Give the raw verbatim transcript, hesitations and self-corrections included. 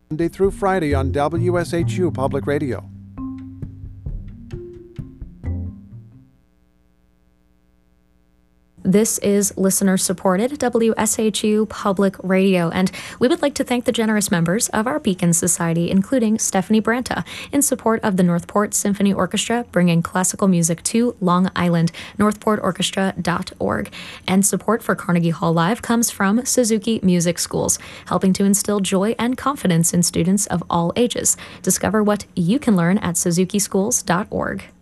Monday through Friday on W S H U Public Radio. This is listener-supported W S H U Public Radio, and we would like to thank the generous members of our Beacon Society, including Stephanie Branta, in support of the Northport Symphony Orchestra, bringing classical music to Long Island, northport orchestra dot org. And support for Carnegie Hall Live comes from Suzuki Music Schools, helping to instill joy and confidence in students of all ages. Discover what you can learn at suzuki schools dot org.